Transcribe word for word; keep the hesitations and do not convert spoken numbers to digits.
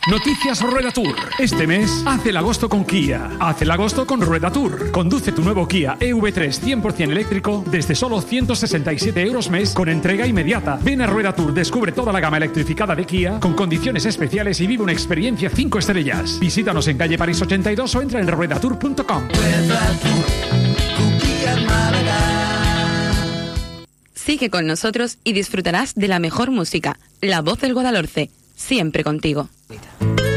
Noticias Rueda Tour. Este mes, haz el agosto con Kia. Haz el agosto con Rueda Tour. Conduce tu nuevo Kia E V tres cien por ciento eléctrico desde solo ciento sesenta y siete euros mes con entrega inmediata. Ven a Rueda Tour, descubre toda la gama electrificada de Kia con condiciones especiales y vive una experiencia cinco estrellas. Visítanos en calle París ochenta y dos o entra en rueda tour punto com. Sigue con nosotros y disfrutarás de la mejor música, La Voz del Guadalhorce, siempre contigo.